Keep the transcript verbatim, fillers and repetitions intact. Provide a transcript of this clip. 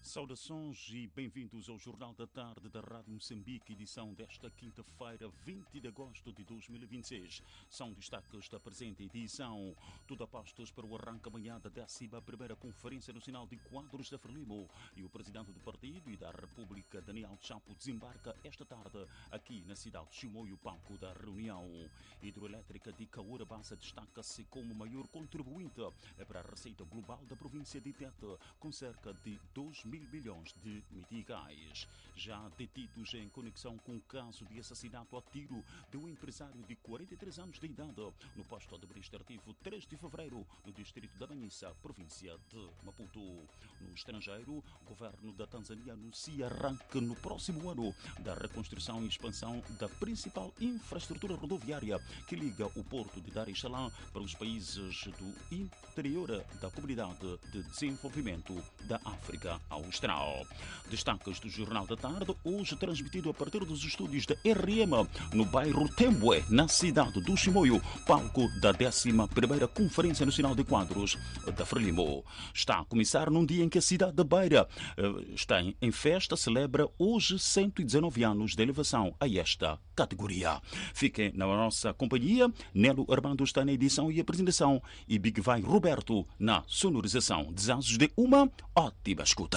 Saudações e bem-vindos ao Jornal da Tarde da Rádio Moçambique, edição desta quinta-feira, vinte de agosto de dois mil e vinte e seis. São destaques da presente edição. Tudo apostos para o arranque amanhã da décima primeira Conferência Nacional de Quadros da Frelimo. E o presidente do partido e da República, Daniel Chapo, desembarca esta tarde aqui na cidade de Chimoio, palco da reunião. Hidroelétrica de Caúra Bassa destaca-se como maior contribuinte para a receita global da província de Tete, com cerca de dois mil milhões de meticais. Já detidos em conexão com o caso de assassinato a tiro de um empresário de quarenta e três anos de idade no posto administrativo três de fevereiro, no distrito da Banissa, província de Maputo. No estrangeiro, o governo da Tanzânia anuncia arranque no próximo ano da reconstrução e expansão da principal infraestrutura rodoviária que liga o porto de Dar es Salaam para os países do interior da Comunidade de Desenvolvimento da África Austral. Destaques do Jornal da Tarde, hoje transmitido a partir dos estúdios da R M no bairro Tembue, na cidade do Chimoio, palco da décima primeira Conferência Nacional de Quadros da Frelimo. Está a começar num dia em que a cidade da Beira uh, está em, em festa, celebra hoje cento e dezenove anos de elevação a esta categoria. Fiquem na nossa companhia. Nelo Armando está na edição e apresentação e Big Vai Roberto na sonorização. Desejos de uma ótima escuta.